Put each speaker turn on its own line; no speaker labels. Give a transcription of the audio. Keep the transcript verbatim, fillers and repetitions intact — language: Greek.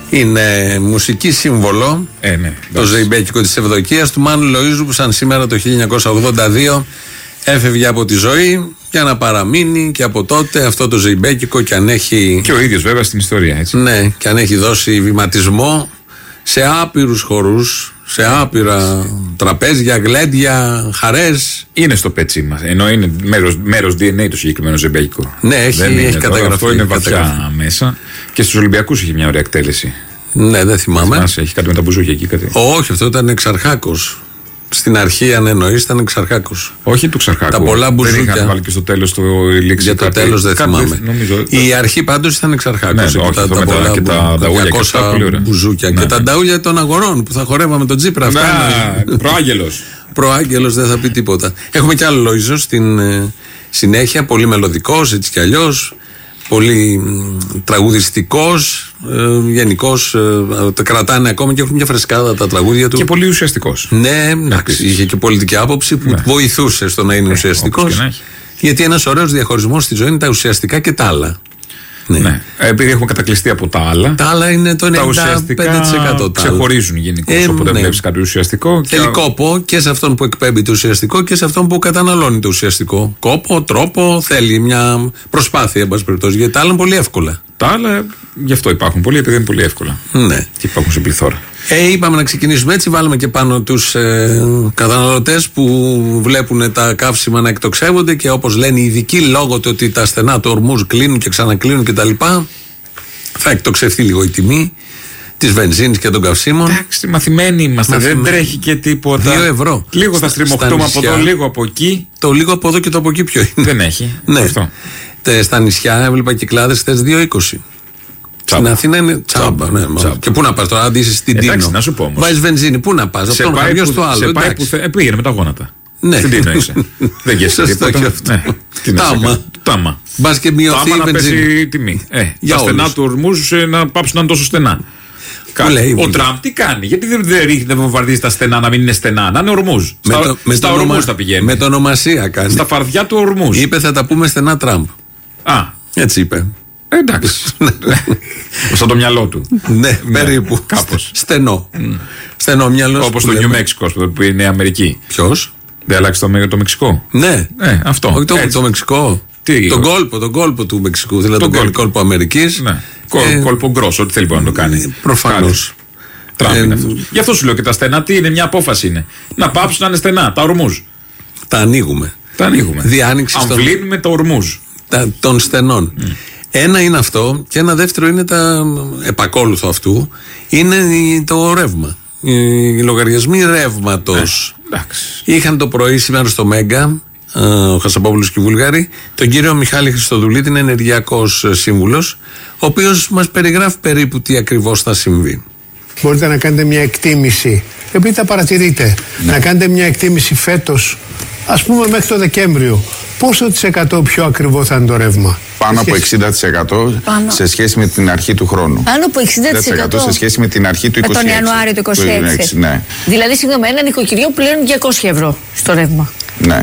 Είναι μουσική σύμβολο.
Ε, ναι,
το ζεϊμπέκικο της Ευδοκίας του Μάνου Λοΐζου, που σαν σήμερα το χίλια εννιακόσια ογδόντα δύο έφευγε από τη ζωή για να παραμείνει και από τότε αυτό το ζεϊμπέκικο, και αν έχει.
Και ο ίδιος βέβαια στην ιστορία, έτσι.
Ναι, και αν έχει δώσει βηματισμό σε άπειρους χορούς, σε άπειρα τραπέζια, γλέντια, χαρές.
Είναι στο πετσί μας. Ενώ είναι μέρος, μέρος ντι εν έι το συγκεκριμένο ζεϊμπέκικο.
Ναι, έχει,
δεν
έχει
είναι,
καταγραφεί.
Αυτό είναι βαθιά
καταγραφεί.
μέσα. Και στους Ολυμπιακούς είχε μια ωραία εκτέλεση.
Ναι, δεν θυμάμαι.
Θυμάσαι, έχει κάτι με τα μπουζούκια εκεί, κάτι.
Όχι, αυτό ήταν εξαρχάκος. Στην αρχή, αν εννοείς, ήταν εξαρχάκος.
Όχι του Ξαρχάκου.
Τα πολλά μπουζούκια.
Δεν είχαν βάλει και στο τέλος το λήξη.
Για το
κάτι,
τέλος δεν
κάτι,
θυμάμαι.
Νομίζω,
η αρχή πάντως ήταν εξαρχάκος.
Ναι, όχι,
τα, τα
μετά,
πολλά
και τα νταούλια και
μπουζούκια.
Ναι,
και τα νταούλια των αγορών που θα χορεύαμε τον Τσίπρα.
Ναι, προάγγελος.
Προάγγελος δεν θα πει τίποτα. Έχουμε κι άλλο Λοΐζο στην ε, συνέχεια. Πολύ μελωδικός, έτσι κι αλλιώς. Πολύ μ, τραγουδιστικός. Ε, Γενικώς ε, τα κρατάνε ακόμα και έχουν μια φρεσκάδα τα τραγούδια του.
Και πολύ ουσιαστικός.
Ναι, εντάξει, είχε και πολιτική άποψη που ναι. βοηθούσε στο να είναι ε, ουσιαστικός. Να γιατί ένας ωραίος διαχωρισμός στη ζωή είναι τα ουσιαστικά και τα άλλα. Ναι. Ναι.
Επειδή έχουμε κατακλειστεί από τα άλλα.
Τα άλλα είναι το ενενήντα πέντε τοις εκατό.
Ξεχωρίζουν γενικώς. Ε, όποτε ναι. βλέπεις κάτι ουσιαστικό.
Θέλει και... κόπο και σε αυτόν που εκπέμπει το ουσιαστικό και σε αυτόν που καταναλώνει το ουσιαστικό. Κόπο, τρόπο, θέλει μια προσπάθεια, εν πάση περιπτώσει. Γιατί τα άλλα είναι πολύ εύκολα.
Τα άλλα γι' αυτό υπάρχουν πολλοί, επειδή είναι πολύ εύκολα.
Ναι.
Και υπάρχουν σε πληθώρα.
Ε, είπαμε να ξεκινήσουμε έτσι. Βάλαμε και πάνω τους ε, καταναλωτές που βλέπουν τα καύσιμα να εκτοξεύονται και όπως λένε οι ειδικοί, λόγω του ότι τα στενά του ορμούς κλείνουν και ξανακλείνουν κτλ., θα εκτοξευτεί λίγο η τιμή της βενζίνης και των καυσίμων.
Εντάξει, μαθημένοι είμαστε. Μαθημένοι. Δεν τρέχει και τίποτα.
Δύο ευρώ.
Λίγο θα στριμωχτούμε από εδώ, λίγο από εκεί.
Το λίγο από εδώ και το από εκεί ποιο είναι.
Δεν έχει.
Ναι. Αυτό. Στα νησιά έβλεπα κυκλάδες χθες δύο είκοσι. Στην Αθήνα είναι τσάμπα. Ναι, τσάμπα. Και πού να πας τώρα, αντί είσαι στην Τίνο.
Εντάξει, να σου πω όμως.
Βάζεις βενζίνη, πού να πας. Αυτό είναι στο άλλο.
Σε πάει που θε... ε, πήγαινε με τα γόνατα.
Ναι.
Στην Τίνο είσαι. Δεν γες τίποτα.
Τάμα.
Τάμα.
Μπας και μειωθεί η βενζίνη.
Να πέσει η τιμή. Τα στενά του ορμούς να πάψουν να είναι τόσο στενά. Ο Τραμπ τι κάνει, γιατί δεν, δεν ρίχνει, δεν βομβαρδίζει τα στενά να μην είναι στενά, να είναι ορμούς.
Με
στα
το, με
στα ορμούς θα πηγαίνει.
Με το ονομασία κάνει.
Στα φαρδιά του ορμούς.
Είπε θα τα πούμε στενά Τραμπ.
Α.
Έτσι είπε.
Εντάξει. Σαν το μυαλό του.
Ναι, περίπου.
Κάπως.
Στενό. Στενό μυαλό.
Όπως το Νιου Μέξικο που είναι η Αμερική.
Ποιος?
Δεν αλλάξει το, το Μεξικό.
Ναι.
Ε, αυτό.
Όχι το, το Μεξικό.
Τι,
τον κόλπο, τον κόλπο του Μεξικού. Δηλαδή τον κόλπο, κόλπο Αμερικής.
Ναι. Ε, κόλπο γκρόσο, ό,τι θέλει να το κάνει.
Προφανώς.
Τραμπ είναι αυτό. Γι' αυτό σου λέω και τα στενά τι είναι, μια απόφαση είναι. Να πάψουν να είναι στενά, τα ορμούς.
Τα ανοίγουμε.
Τα ανοίγουμε.
Διάνοιξη
στον... Αμβλύνουμε τα ορμούς.
Τα, των στενών. Mm. Ένα είναι αυτό και ένα δεύτερο είναι τα επακόλουθο αυτού. Είναι το ρεύμα. Οι λογαριασμοί ρεύματος.
Ε,
Είχαν το πρωί σήμερα στο Μέγκα, ο Χασαπόπουλος και οι Βούλγαροι, τον κύριο Μιχάλη Χριστοδουλίτη, είναι ενεργειακός σύμβουλος, ο οποίος μας περιγράφει περίπου τι ακριβώς θα συμβεί.
Μπορείτε να κάνετε μια εκτίμηση, επειδή τα παρατηρείτε, ναι. να κάνετε μια εκτίμηση φέτος, ας πούμε μέχρι το Δεκέμβριο, πόσο της εκατό πιο ακριβό θα είναι το ρεύμα?
Πάνω από εξήντα τοις εκατό
Πάνω.
σε σχέση με την αρχή του χρόνου.
Πάνω από εξήντα τοις εκατό
σε σχέση με την αρχή του είκοσι έξι.
Με τον Ιανουάριο του είκοσι έξι.
Ναι.
Δηλαδή, συγγνώμη, ένα νοικοκυριό πλέον διακόσια ευρώ στο ρεύμα.
Ναι.